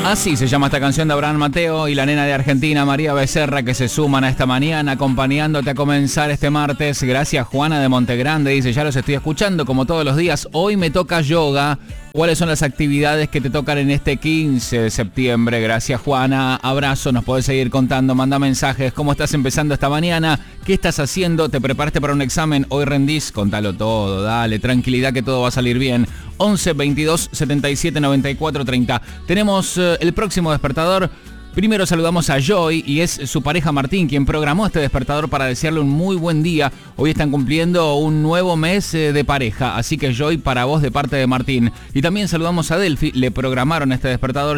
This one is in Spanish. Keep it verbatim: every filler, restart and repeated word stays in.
Así se llama esta canción de Abraham Mateo y la nena de Argentina, María Becerra, que se suman a esta mañana acompañándote a comenzar este martes. Gracias, Juana de Montegrande, dice, ya los estoy escuchando como todos los días. Hoy me toca yoga. ¿Cuáles son las actividades que te tocan en este quince de septiembre? Gracias, Juana. Abrazo, nos podés seguir contando, manda mensajes. ¿Cómo estás empezando esta mañana? ¿Qué estás haciendo? ¿Te preparaste para un examen? ¿Hoy rendís? Contalo todo, dale, tranquilidad que todo va a salir bien. once, veintidós, setenta y siete, noventa y cuatro, treinta. Tenemos eh, el próximo despertador. Primero saludamos a Joy y es su pareja Martín quien programó este despertador para desearle un muy buen día. Hoy están cumpliendo un nuevo mes eh, de pareja, así que Joy, para vos de parte de Martín. Y también saludamos a Delphi, le programaron este despertador.